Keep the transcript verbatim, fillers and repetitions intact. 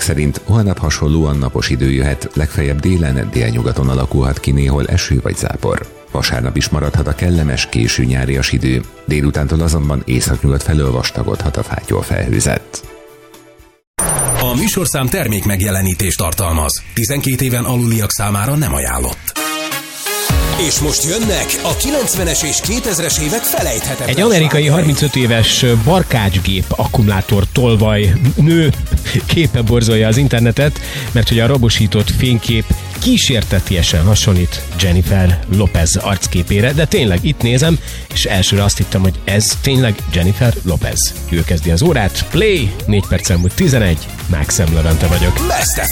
szerint holnap hasonlóan napos idő jöhet, legfeljebb délen, délnyugaton alakulhat ki néhol eső vagy zápor. Vasárnap is maradhat a kellemes, késő nyárias idő, délutántól azonban északnyugat felől vastagodhat a fátyol felhőzet. A műsorszám termék megjelenítést tartalmaz. tizenkét éven aluliak számára nem ajánlott. És most jönnek a kilencvenes és kétezres évek felejthetetlen. Egy amerikai harmincöt éves barkácsgép akkumulátor tolvaj nő képe borzolja az internetet, mert hogy a rabosított fénykép kísértetiesen hasonlít Jennifer Lopez arcképére, de tényleg itt nézem, és elsőre azt hittem, hogy ez tényleg Jennifer Lopez. Ő kezdi az órát, play, négy perc múlt tizenegy, Mákszem Levente vagyok. Best ef